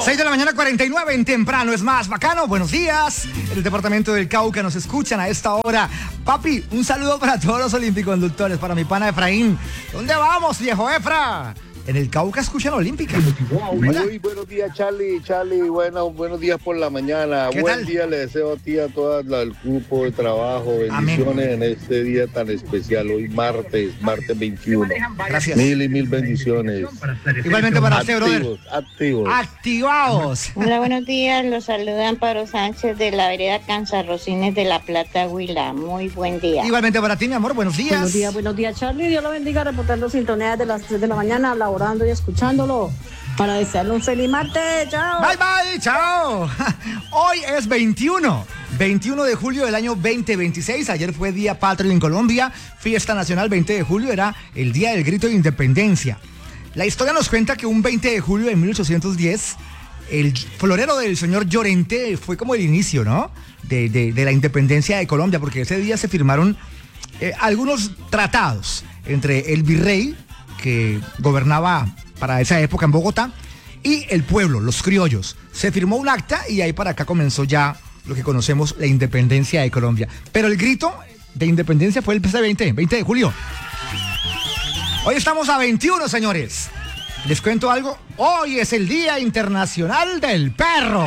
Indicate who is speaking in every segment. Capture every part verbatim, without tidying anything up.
Speaker 1: seis de la mañana, cuarenta y nueve en temprano. Es más bacano. Buenos días. En el departamento del Cauca nos escuchan a esta hora. Papi, un saludo para todos los olímpico-conductores, para mi pana Efraín. ¿Dónde vamos, viejo Efra? En el Cauca escuchan Olímpica.
Speaker 2: Hola. Muy buenos días, Charlie. Charlie, bueno, buenos días por la mañana. Buen tal? Día le deseo a ti, a todo el grupo de trabajo. Bendiciones. Amén. En este día tan especial. Hoy martes, martes veintiuno.
Speaker 1: Gracias.
Speaker 2: Mil y mil bendiciones.
Speaker 1: Igualmente para usted, brother.
Speaker 2: Activos.
Speaker 1: Activados.
Speaker 3: Hola, buenos días. Los saluda Amparo Sánchez de la vereda Cansarrocines de La Plata, Huila. Muy buen día.
Speaker 1: Igualmente para ti, mi amor. Buenos días.
Speaker 4: Buenos días, buenos días, Charlie. Dios lo bendiga, reportando sintonías de las tres de la mañana, laborando y escuchándolo, para desearle un feliz martes. Chao.
Speaker 1: Bye, bye, chao. Hoy es veintiuno de julio del año veinte veintiséis. Ayer fue Día Patrio en Colombia. Fiesta Nacional. Veinte de julio era el Día del Grito de Independencia. La historia nos cuenta que un veinte de julio de mil ochocientos diez, el florero del señor Llorente fue como el inicio, ¿no? De, de, de la independencia de Colombia, porque ese día se firmaron eh, algunos tratados entre el virrey, que gobernaba para esa época en Bogotá, y el pueblo, los criollos. Se firmó un acta y ahí para acá comenzó ya lo que conocemos, la independencia de Colombia. Pero el grito de independencia fue el veinte de julio. Hoy estamos a veintiuno, señores. Les cuento algo. Hoy es el Día Internacional del Perro.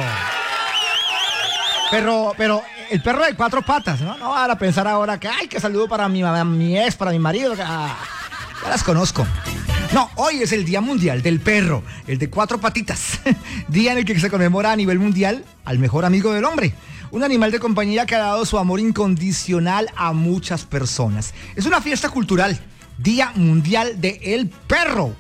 Speaker 1: Pero, pero el perro de cuatro patas, ¿no? No van a pensar ahora que, ay, que saludo para mi, mi ex, para mi marido. Ah, ya las conozco. No, hoy es el Día Mundial del Perro, el de cuatro patitas. Día en el que se conmemora a nivel mundial al mejor amigo del hombre. Un animal de compañía que ha dado su amor incondicional a muchas personas. Es una fiesta cultural. Día Mundial del Perro.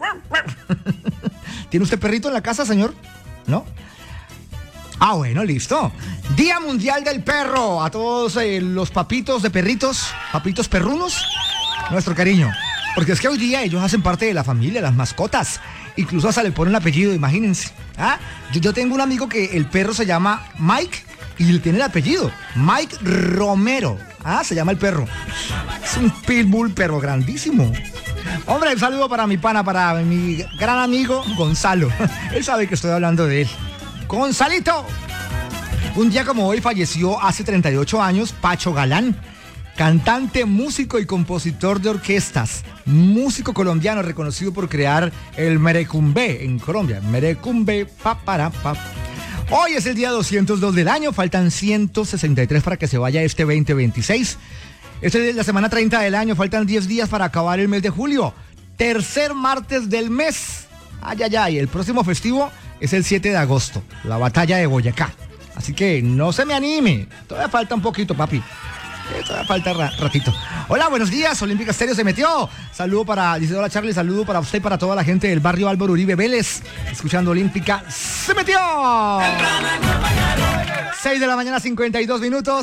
Speaker 1: ¿Tiene usted perrito en la casa, señor? ¿No? Ah, bueno, listo. Día Mundial del Perro. A todos eh, los papitos de perritos, papitos perrunos, nuestro cariño. Porque es que hoy día ellos hacen parte de la familia, las mascotas. Incluso hasta le ponen apellido, imagínense. ¿Ah? Yo, yo tengo un amigo que el perro se llama Mike y le tiene el apellido. Mike Romero. Ah, se llama el perro. Es un pitbull, pero grandísimo. Hombre, un saludo para mi pana, para mi gran amigo Gonzalo. Él sabe que estoy hablando de él. ¡Gonzalito! Un día como hoy falleció hace treinta y ocho años Pacho Galán. Cantante, músico y compositor de orquestas, músico colombiano reconocido por crear el merecumbe en Colombia. Merecumbe, pa, para, pa. Hoy es el día doscientos dos del año, faltan ciento sesenta y tres para que se vaya este veinte veintiséis. Esta es la semana treinta del año, faltan diez días para acabar el mes de julio. Tercer martes del mes. Ay, ay, ay, el próximo festivo es el siete de agosto, la batalla de Boyacá. Así que no se me anime, todavía falta un poquito, papi. Todavía falta ra- ratito. Hola, buenos días, Olímpica Estéreo se metió. Saludo para, dice hola Charlie, saludo para usted y para toda la gente del barrio Álvaro Uribe Vélez. Escuchando Olímpica se metió. seis de la mañana, cincuenta y dos minutos.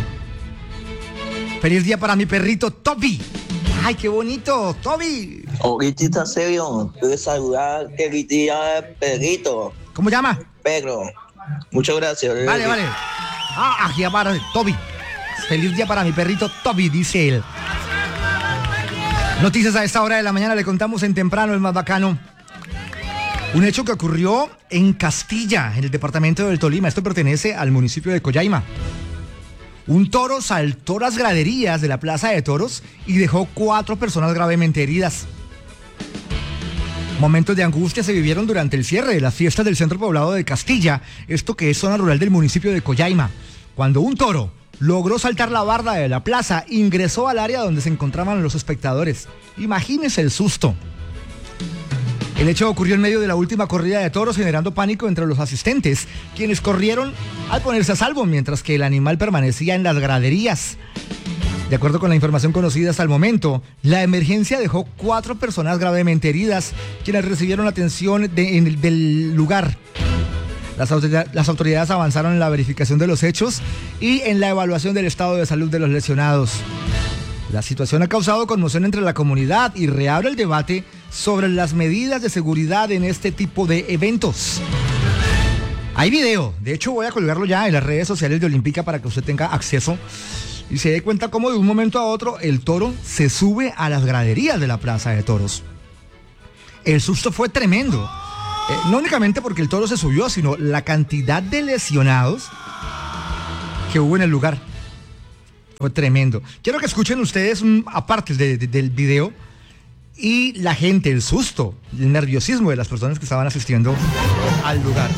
Speaker 1: Feliz día para mi perrito Toby. Ay, qué bonito, Toby.
Speaker 5: Ahorita serio, quiero saludar el día del perrito.
Speaker 1: ¿Cómo llama?
Speaker 5: Pedro. Muchas gracias.
Speaker 1: Vale, vale. Ah, aquí para Toby. Feliz día para mi perrito Toby, dice él. Noticias a esta hora de la mañana, le contamos en temprano, el más bacano. Un hecho que ocurrió en Castilla, en el departamento del Tolima. Esto pertenece al municipio de Collaima. Un toro saltó las graderías de la plaza de toros y dejó cuatro personas gravemente heridas. Momentos de angustia se vivieron durante el cierre de las fiestas del centro poblado de Castilla, esto que es zona rural del municipio de Collaima, cuando un toro logró saltar la barda de la plaza, ingresó al área donde se encontraban los espectadores. Imagínense el susto. El hecho ocurrió en medio de la última corrida de toros, generando pánico entre los asistentes, quienes corrieron al ponerse a salvo, mientras que el animal permanecía en las graderías. De acuerdo con la información conocida hasta el momento, la emergencia dejó cuatro personas gravemente heridas, quienes recibieron atención de, en el, del lugar. Las, autoridad, las autoridades avanzaron en la verificación de los hechos y en la evaluación del estado de salud de los lesionados. La situación ha causado conmoción entre la comunidad y reabre el debate sobre las medidas de seguridad en este tipo de eventos. Hay video, de hecho voy a colgarlo ya en las redes sociales de Olímpica para que usted tenga acceso y se dé cuenta cómo de un momento a otro el toro se sube a las graderías de la plaza de toros. El susto fue tremendo. Eh, no únicamente porque el toro se subió, sino la cantidad de lesionados que hubo en el lugar. Fue tremendo. Quiero que escuchen ustedes, un, aparte de, de, del video, y la gente, el susto, el nerviosismo de las personas que estaban asistiendo al lugar.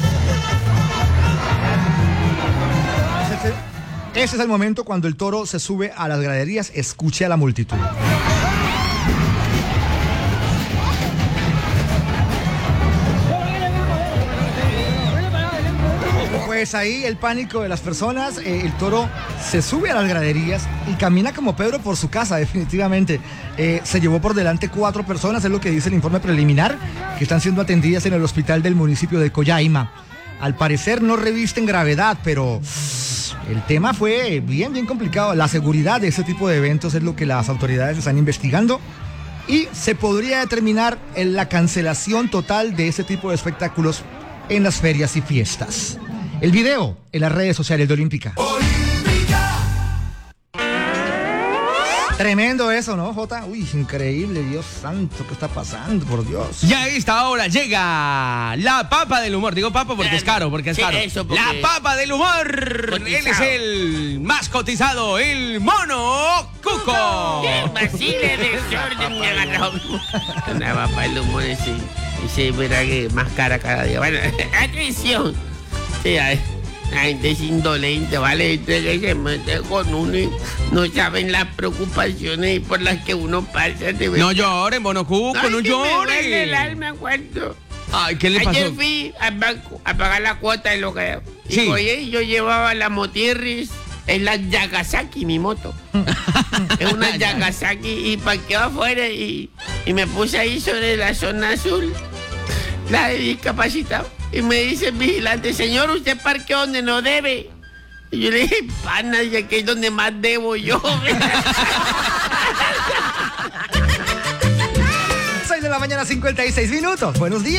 Speaker 1: Ese, ese es el momento cuando el toro se sube a las graderías. Escuche a la multitud. Pues ahí el pánico de las personas, eh, el toro se sube a las graderías y camina como Pedro por su casa, definitivamente. Eh, se llevó por delante cuatro personas, es lo que dice el informe preliminar, que están siendo atendidas en el hospital del municipio de Collaima. Al parecer no revisten gravedad, pero el tema fue bien, bien complicado. La seguridad de este tipo de eventos es lo que las autoridades están investigando y se podría determinar en la cancelación total de este tipo de espectáculos en las ferias y fiestas. El video en las redes sociales de Olímpica. ¡Olímpica! Tremendo eso, ¿no, Jota? Uy, increíble, Dios santo, ¿qué está pasando, por Dios?
Speaker 6: Ya a esta hora llega la papa del humor. Digo papa porque es caro, porque es
Speaker 7: sí,
Speaker 6: caro.
Speaker 7: Eso porque...
Speaker 6: La papa del humor.
Speaker 7: Cotizado.
Speaker 6: Él es el más cotizado, el mono Cuco.
Speaker 7: Basile de desorden, me agarró. La papa del humor ese, ese verá que más cara cada día. Bueno, atención. Sí, hay, la gente es indolente, ¿vale? Entonces se mete con uno y no saben las preocupaciones por las que uno pasa. De
Speaker 6: no llores, mono Cuco,
Speaker 7: Ay,
Speaker 6: no
Speaker 7: que
Speaker 6: llores.
Speaker 7: Me duele el alma cuando...
Speaker 6: Ay, ¿qué le pasó?
Speaker 7: Ayer fui al banco a pagar la cuota de lo que... Y
Speaker 6: sí.
Speaker 7: Oye, yo llevaba la Motirris, es la Yagasaki, mi moto. Es una Yagasaki y parqueaba afuera y, y me puse ahí sobre la zona azul, la de discapacitado. Y me dice el vigilante, señor, usted parqueó donde no debe. Y yo le dije, pana, y aquí es donde más debo yo.
Speaker 1: seis de la mañana, cincuenta y seis minutos. Buenos días.